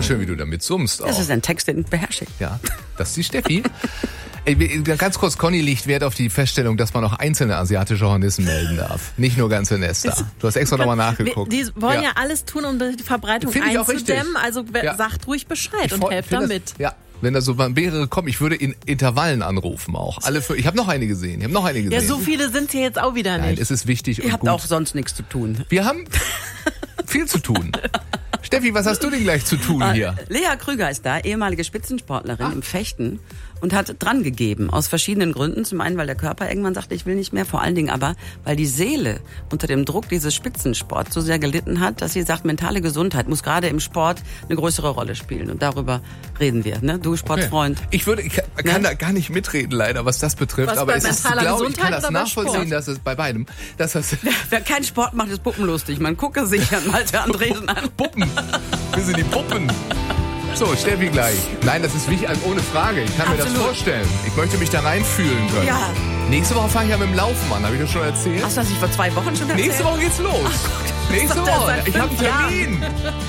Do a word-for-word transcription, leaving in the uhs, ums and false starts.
schön, wie du damit summst auch. Das ist ein Text, den beherrsche ich. Ja, das ist die Steffi. Ey, ganz kurz, Conny legt Wert auf die Feststellung, dass man auch einzelne asiatische Hornissen melden darf. Nicht nur ganze Nester. Du hast extra nochmal nachgeguckt. Die wollen ja. ja alles tun, um die Verbreitung Find ich auch einzudämmen. richtig. Also Ja. sagt ruhig Bescheid Ich und voll- helft find damit. Das, ja, wenn da so mehrere kommen, ich würde in Intervallen anrufen auch. Alle für, ich habe noch eine gesehen. Ich habe noch eine gesehen. Ja, so viele sind hier jetzt auch wieder Nein, nicht. es ist wichtig Ihr und habt gut. auch sonst nichts zu tun. Wir haben viel zu tun. Steffi, was hast du denn gleich zu tun hier? Lea Krüger ist da, ehemalige Spitzensportlerin im Fechten und hat dran gegeben, aus verschiedenen Gründen. Zum einen, weil der Körper irgendwann sagte, ich will nicht mehr, vor allen Dingen aber, weil die Seele unter dem Druck dieses Spitzensports so sehr gelitten hat, dass sie sagt, mentale Gesundheit muss gerade im Sport eine größere Rolle spielen. Und darüber reden wir, ne? Du Sportfreund. Okay. Ich würde, ich kann, kann Ne? da gar nicht mitreden, leider, was das betrifft. Was, aber bei es ist, mentaler glaube ich, kann Gesundheit das oder bei nachvollziehen, Sport? dass es bei beidem, dass das Wer keinen Sport macht, ist puppenlustig. Man gucke sich an Malte Andresen an. Puppen. Wir sind die Puppen. So, Steffi gleich. Nein, das ist wichtig, also ohne Frage. Ich kann mir das Absolut. vorstellen. Ich möchte mich da reinfühlen können. Ja. Nächste Woche fange ich ja mit dem Laufen an. Habe ich das schon erzählt? Hast du das nicht vor zwei Wochen schon erzählt? Nächste Woche geht's los. Nächste doch der Woche. seit Ich habe einen fünf Jahren. Termin.